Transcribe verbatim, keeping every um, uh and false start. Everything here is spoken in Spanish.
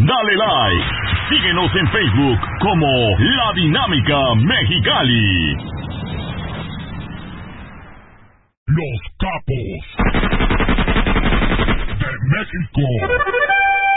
dale like. Síguenos en Facebook como La Dinámica Mexicali. Los capos de México.